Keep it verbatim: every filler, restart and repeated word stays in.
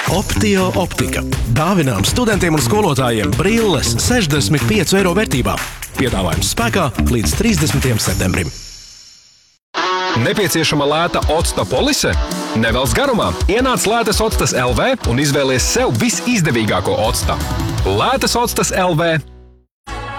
Optio optika. Dāvinām studentiem un skolotājiem brilles sešdesmit piecu eiro vērtībā. Piedāvājums spēkā līdz trīsdesmitajam septembrim. Nepieciešama lēta octa polise? Nevelc garumā. Ienāc Lētas Octas L V un izvēlies sev visizdevīgāko octa. Lētas Octas L V.